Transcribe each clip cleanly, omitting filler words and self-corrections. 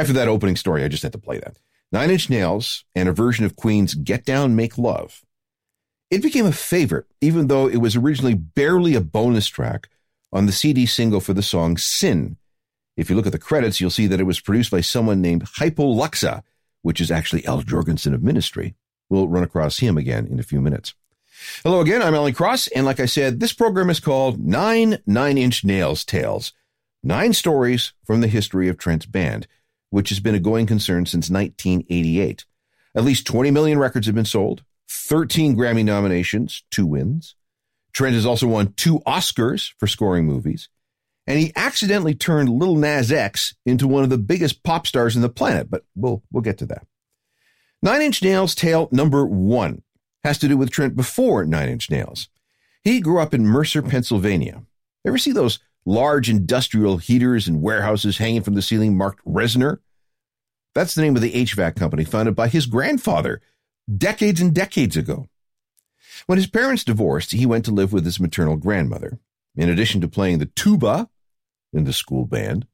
After that opening story, I just had to play that. Nine Inch Nails and a version of Queen's Get Down, Make Love. It became a favorite, even though it was originally barely a bonus track on the CD single for the song Sin. If you look at the credits, you'll see that it was produced by someone named Hypo Luxa, which is actually Al Jorgensen of Ministry. We'll run across him again in a few minutes. Hello again, I'm Alan Cross, and like I said, this program is called Nine Inch Nails Tales. 9 stories from the history of Trent's band, which has been a going concern since 1988. At least 20 million records have been sold, 13 Grammy nominations, 2 wins. Trent has also won 2 Oscars for scoring movies, and he accidentally turned Lil Nas X into one of the biggest pop stars on the planet, but we'll get to that. Nine Inch Nails tale number 1 has to do with Trent before Nine Inch Nails. He grew up in Mercer, Pennsylvania. Ever see those large industrial heaters and warehouses hanging from the ceiling marked Resner? That's the name of the HVAC company founded by his grandfather decades and decades ago. When his parents divorced, he went to live with his maternal grandmother. In addition to playing the tuba in the school band,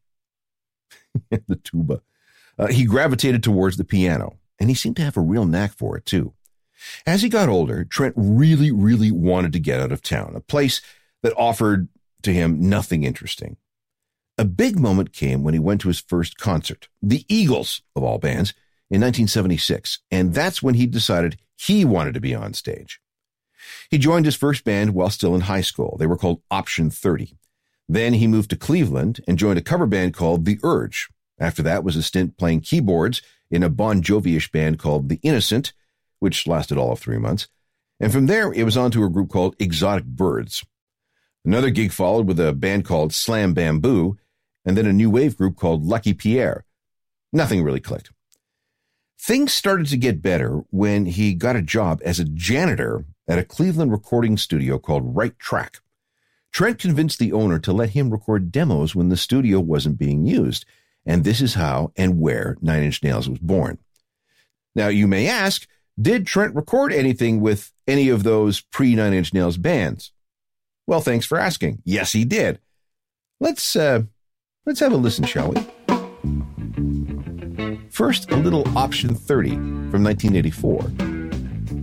the tuba, he gravitated towards the piano, and he seemed to have a real knack for it, too. As he got older, Trent really, really wanted to get out of town, a place that offered to him nothing interesting. A big moment came when he went to his first concert, the Eagles, of all bands, in 1976, and that's when he decided he wanted to be on stage. He joined his first band while still in high school. They were called Option 30. Then he moved to Cleveland and joined a cover band called The Urge. After that was a stint playing keyboards in a Bon Jovi-ish band called The Innocent, which lasted all of 3 months. And from there, it was on to a group called Exotic Birds. Another gig followed with a band called Slam Bamboo, and then a new wave group called Lucky Pierre. Nothing really clicked. Things started to get better when he got a job as a janitor at a Cleveland recording studio called Right Track. Trent convinced the owner to let him record demos when the studio wasn't being used, and this is how and where Nine Inch Nails was born. Now, you may ask, did Trent record anything with any of those pre-Nine Inch Nails bands? Well, thanks for asking. Yes, he did. Let's have a listen, shall we? First, a little Option 30 from 1984.